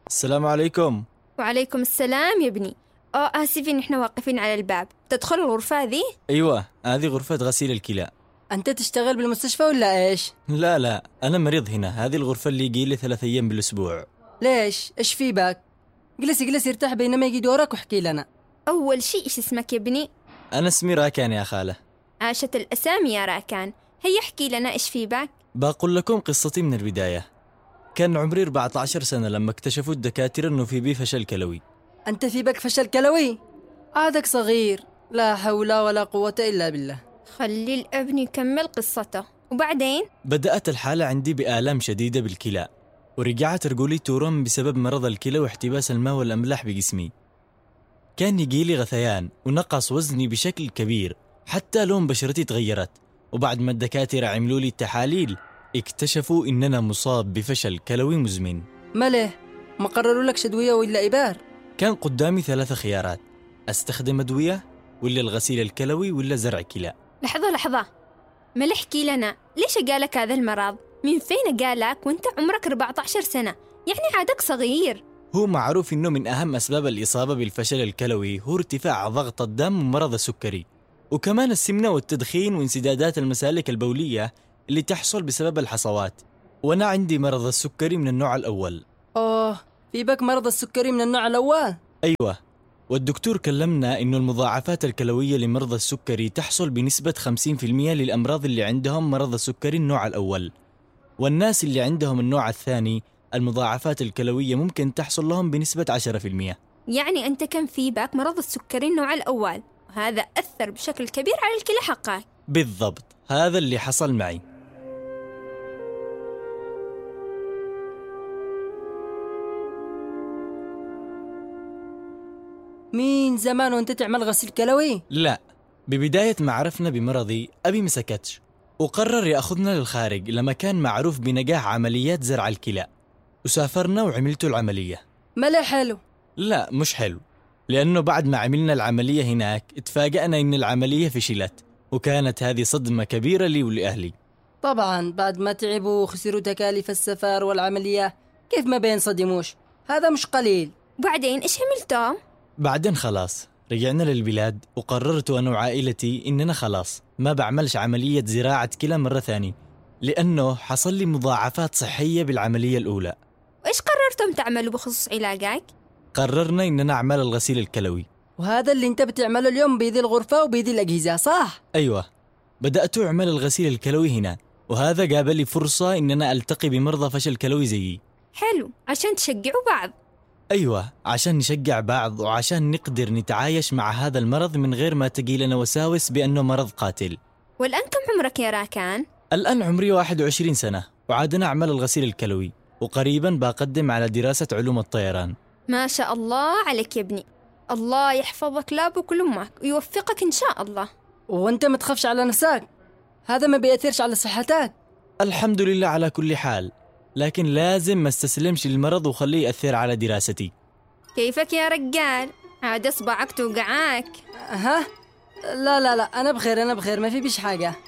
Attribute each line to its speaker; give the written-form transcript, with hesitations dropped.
Speaker 1: السلام عليكم.
Speaker 2: وعليكم السلام يا ابني. آسفين، إحنا واقفين على الباب. تدخل الغرفة ذي؟
Speaker 1: أيوة، هذه غرفة غسيل الكلى.
Speaker 3: أنت تشتغل بالمستشفى ولا إيش؟
Speaker 1: لا، أنا مريض هنا. هذه الغرفة اللي يجي لي 3 أيام بالأسبوع.
Speaker 3: ليش؟ إيش في باك؟ جلس ارتاح بينما يجي دورك واحكي لنا.
Speaker 2: أول شيء إيش اسمك يا ابني؟
Speaker 1: أنا اسمي راكان يا خالة.
Speaker 2: عاشت الأسامي يا راكان. هيا احكي لنا إيش في باك.
Speaker 1: بقول لكم قصتي من البداية. كان عمري 14 سنة لما اكتشفوا الدكاترة إنه في بي فشل كلوي.
Speaker 3: أنت في بك فشل كلوي؟ عادك صغير، لا حول ولا قوة إلا بالله.
Speaker 2: خلي الابن يكمل قصته. وبعدين؟
Speaker 1: بدأت الحالة عندي بآلام شديدة بالكلى، ورجعت رجولي تورم بسبب مرض الكلى واحتباس الماء والأملاح بجسمي. كان يجيلي غثيان ونقص وزني بشكل كبير، حتى لون بشرتي تغيرت. وبعد ما الدكاترة عملوا لي التحاليل اكتشفوا إننا مصاب بفشل كلوي مزمن.
Speaker 3: ماله؟ ما قرروا لك أدوية ولا إبار؟
Speaker 1: كان قدامي 3 خيارات: أستخدم أدوية ولا الغسيل الكلوي ولا زرع كلى.
Speaker 2: لحظة، ما احكي لنا ليش قالك هذا المرض؟ من فين قالك وانت عمرك 14 سنة؟ يعني عادك صغير.
Speaker 1: هو معروف إنه من أهم أسباب الإصابة بالفشل الكلوي هو ارتفاع ضغط الدم ومرض السكري، وكمان السمنة والتدخين وانسدادات المسالك البولية اللي تحصل بسبب الحصوات. وأنا عندي مرض السكري من النوع الأول.
Speaker 3: في بك مرض السكري من النوع الأول؟
Speaker 1: أيوة، والدكتور كلمنا إنه المضاعفات الكلوية لمرضى السكري تحصل بنسبة 50% للأمراض اللي عندهم مرض السكري النوع الأول، والناس اللي عندهم النوع الثاني المضاعفات الكلوية ممكن تحصل لهم بنسبة 10%.
Speaker 2: يعني أنت كان في باك مرض السكري النوع الأول، وهذا أثر بشكل كبير على الكلى حقك.
Speaker 1: بالضبط، هذا اللي حصل معي.
Speaker 3: مين زمان وانت تعمل غسيل كلوي؟
Speaker 1: لا، ببداية ما عرفنا بمرضي أبي مسكتش وقرر يأخذنا للخارج لمكان معروف بنجاح عمليات زرع الكلى، وسافرنا وعملت العملية.
Speaker 3: ماله حلو؟
Speaker 1: لا مش حلو، لأنه بعد ما عملنا العملية هناك اتفاجأنا إن العملية فشلت، وكانت هذه صدمة كبيرة لي ولأهلي.
Speaker 3: طبعا بعد ما تعبوا وخسروا تكاليف السفر والعملية كيف ما بينصدموش؟ هذا مش قليل.
Speaker 2: بعدين إيش عملتوا؟
Speaker 1: بعدين خلاص رجعنا للبلاد، وقررت أنا وعائلتي إننا خلاص ما بعملش عملية زراعة كلى مرة ثانية، لأنه حصل لي مضاعفات صحية بالعملية الأولى.
Speaker 2: وإيش قررتم تعملوا بخصوص علاجك؟
Speaker 1: قررنا إننا نعمل الغسيل الكلوي.
Speaker 3: وهذا اللي انت بتعمله اليوم بيدي الغرفة وبيدي الأجهزة صح؟
Speaker 1: أيوة، بدأت أعمل الغسيل الكلوي هنا، وهذا جاب لي فرصة إننا ألتقي بمرضى فشل كلوي زيي.
Speaker 2: حلو، عشان تشجعوا بعض.
Speaker 1: أيوة، عشان نشجع بعض وعشان نقدر نتعايش مع هذا المرض من غير ما تجي لنا وساوس بأنه مرض قاتل.
Speaker 2: والآن كم عمرك يا راكان؟
Speaker 1: الآن عمري 21 سنة، وعادنا أعمل الغسيل الكلوي، وقريبا بقدم على دراسة علوم الطيران.
Speaker 2: ما شاء الله عليك يا ابني، الله يحفظك لابوك ولأمك ويوفقك إن شاء الله.
Speaker 3: وانت ما تخافش على نفسك، هذا ما بيأثرش على صحتك.
Speaker 1: الحمد لله على كل حال، لكن لازم ما استسلمش للمرض وخليه يأثر على دراستي.
Speaker 2: كيفك يا رجال؟ عاد اصبعك توقعك.
Speaker 3: ها؟ لا أنا بخير ما في بيش حاجة.